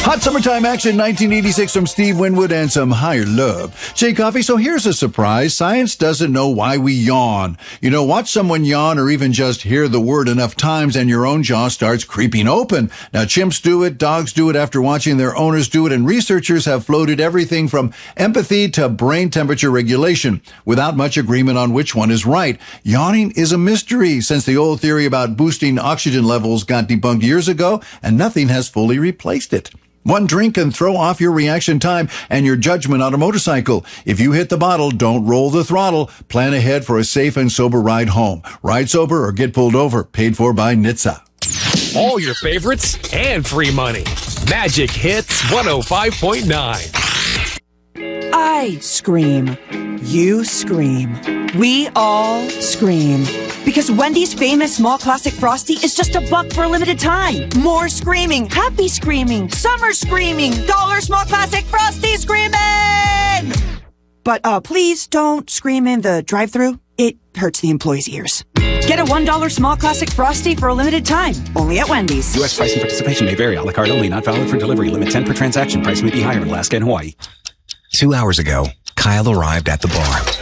Hot summertime action 1986 from Steve Winwood and some higher love. Shea Coffee, so here's a surprise. Science doesn't know why we yawn. You know, watch someone yawn or even just hear the word enough times and your own jaw starts creeping open. Now, chimps do it, dogs do it after watching their owners do it, and researchers have floated everything from empathy to brain temperature regulation without much agreement on which one is right. Yawning is a mystery since the old theory about boosting oxygen levels got debunked years ago, and nothing has fully replaced it. One drink can throw off your reaction time and your judgment on a motorcycle. If you hit the bottle, don't roll the throttle. Plan ahead for a safe and sober ride home. Ride sober or get pulled over. Paid for by NHTSA. All your favorites and free money. Magic Hits 105.9. I scream. You scream. We all scream. Because Wendy's famous small classic Frosty is just $1 for a limited time. More screaming, happy screaming, summer screaming, dollar small classic Frosty screaming! But please don't scream in the drive-thru. It hurts the employees' ears. Get a $1 small classic Frosty for a limited time. Only at Wendy's. U.S. price and participation may vary. A la carte only. Not valid for delivery. Limit 10 per transaction. Price may be higher in Alaska and Hawaii. 2 hours ago, Kyle arrived at the bar.